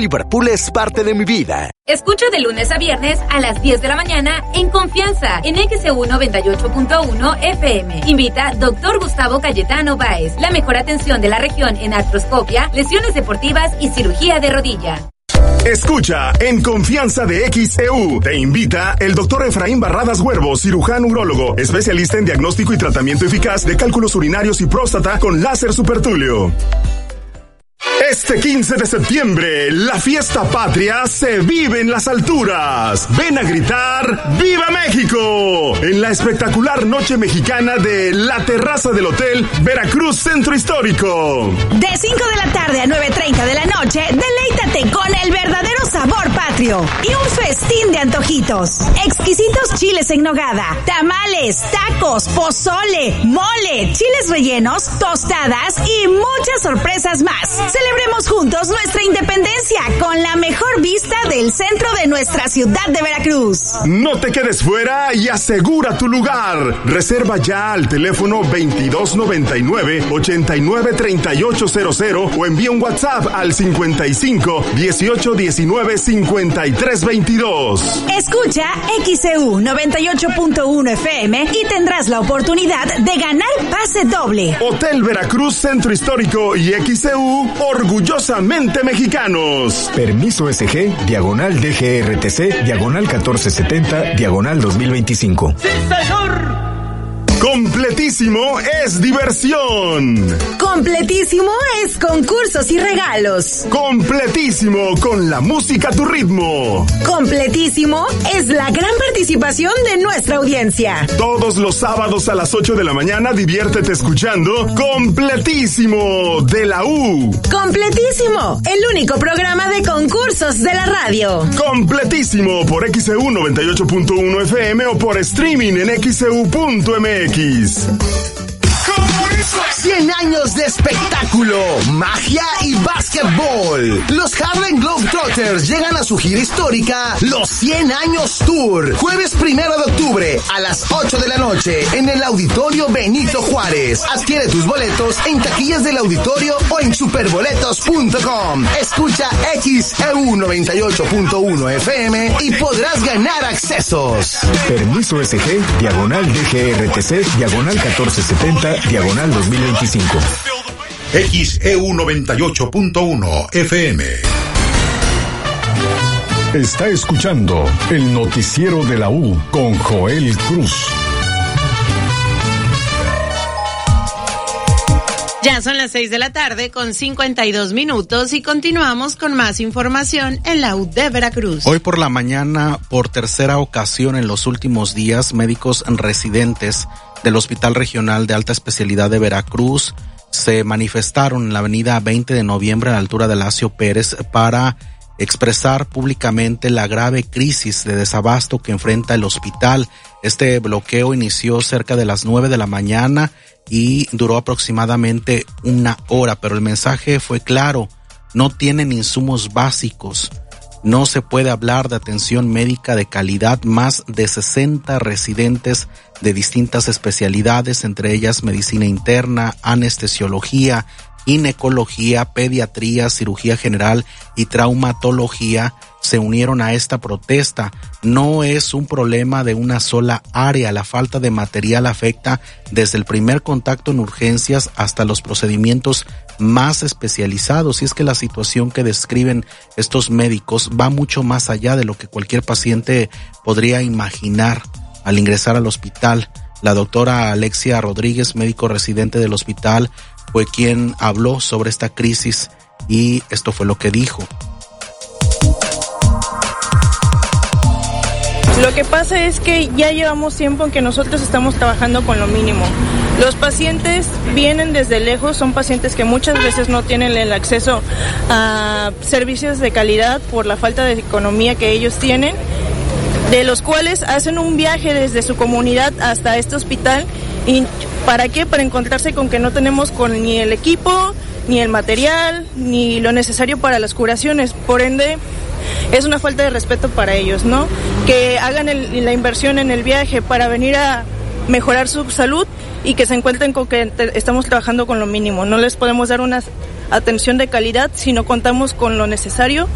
Liverpool es parte de mi vida. Escucha de lunes a viernes a las 10 de la mañana en Confianza en XEU 98.1 FM. Invita Dr. Gustavo Cayetano Báez. La mejor atención de la región en artroscopia, lesiones deportivas y cirugía de rodilla. Escucha en Confianza de XEU. Te invita el doctor Efraín Barradas Huervo, cirujano urólogo, especialista en diagnóstico y tratamiento eficaz de cálculos urinarios y próstata con láser supertúleo. Este 15 de septiembre, la fiesta patria se vive en las alturas. Ven a gritar ¡Viva México! En la espectacular noche mexicana de la terraza del Hotel Veracruz Centro Histórico. De 5 de la tarde a 9:30 de la noche, deleítate con el verdadero sabor patrio y un festín de antojitos. Exquisitos chiles en nogada, tamales, tacos, pozole, mole, chiles rellenos, tostadas y muchas sorpresas más. Celebremos juntos nuestra independencia con la mejor vista del centro de nuestra ciudad de Veracruz. No te quedes fuera y asegura tu lugar. Reserva ya al teléfono 2299-893800 o envía un WhatsApp al 55 18 19 53 22. Escucha XEU 98.1 FM y tendrás la oportunidad de ganar pase doble. Hotel Veracruz Centro Histórico y XEU, orgullosamente mexicanos. Permiso SG, diagonal DGRTC, diagonal 1470, diagonal 2025. ¡Sí, señor! Completísimo es diversión. Completísimo es concursos y regalos. Completísimo con la música a tu ritmo. Completísimo es la gran participación de nuestra audiencia. Todos los sábados a las 8 de la mañana diviértete escuchando Completísimo de la U. Completísimo, el único programa de concursos de la radio. Completísimo por XEU 98.1 FM o por streaming en XEU.mx. 100 años de espectáculo, magia y básquetbol. Los Harlem Globetrotters llegan a su gira histórica Los 100 Años Tour. Jueves 1 de octubre a las 8 de la noche en el Auditorio Benito Juárez. Adquiere tus boletos en taquillas del auditorio o en superboletos.com. Escucha XEU 98.1 FM y podrás ganar accesos. Permiso SG, diagonal DGRTC, diagonal 1470, diagonal 2025. XEU 98.1 FM. Está escuchando el noticiero de la U con Joel Cruz. Ya son las 6 de la tarde con 52 minutos y continuamos con más información en la U de Veracruz. Hoy por la mañana, por tercera ocasión en los últimos días, médicos residentes del Hospital Regional de Alta Especialidad de Veracruz se manifestaron en la avenida 20 de noviembre a la altura de Lacio Pérez para expresar públicamente la grave crisis de desabasto que enfrenta el hospital. Este bloqueo inició cerca de las 9 de la mañana y duró aproximadamente una hora, pero el mensaje fue claro: no tienen insumos básicos. No se puede hablar de atención médica de calidad. Más de 60 residentes de distintas especialidades, entre ellas medicina interna, anestesiología, ginecología, pediatría, cirugía general y traumatología, se unieron a esta protesta. No es un problema de una sola área. La falta de material afecta desde el primer contacto en urgencias hasta los procedimientos más especializados. Y es que la situación que describen estos médicos va mucho más allá de lo que cualquier paciente podría imaginar al ingresar al hospital. La doctora Alexia Rodríguez, médico residente del hospital, fue quien habló sobre esta crisis y esto fue lo que dijo. Lo que pasa es que ya llevamos tiempo en que nosotros estamos trabajando con lo mínimo. Los pacientes vienen desde lejos, son pacientes que muchas veces no tienen el acceso a servicios de calidad por la falta de economía que ellos tienen, de los cuales hacen un viaje desde su comunidad hasta este hospital. ¿Y para qué? Para encontrarse con que no tenemos ni el equipo, ni el material, ni lo necesario para las curaciones. Por ende, es una falta de respeto para ellos, ¿no? Que hagan la inversión en el viaje para venir a mejorar su salud y que se encuentren con que estamos trabajando con lo mínimo. No les podemos dar una atención de calidad si no contamos con lo necesario